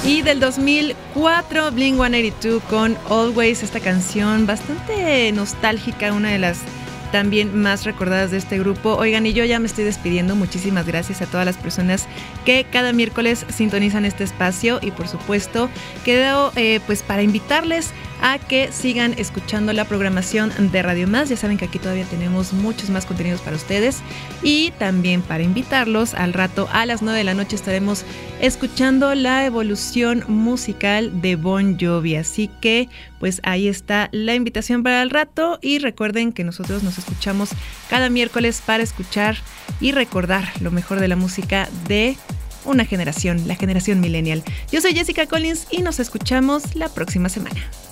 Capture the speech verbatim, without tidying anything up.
Y del dos mil cuatro, Blink ciento ochenta y dos con Always, esta canción bastante nostálgica, una de las también más recordadas de este grupo. Oigan, y yo ya me estoy despidiendo. Muchísimas gracias a todas las personas que cada miércoles sintonizan este espacio, y por supuesto quedo eh, pues para invitarles a que sigan escuchando la programación de Radio Más. Ya saben que aquí todavía tenemos muchos más contenidos para ustedes, y también para invitarlos al rato a las nueve de la noche estaremos escuchando la evolución musical de Bon Jovi. Así que pues ahí está la invitación para el rato, y recuerden que nosotros nos escuchamos cada miércoles para escuchar y recordar lo mejor de la música de una generación, la generación millennial. Yo soy Jessica Collins y nos escuchamos la próxima semana.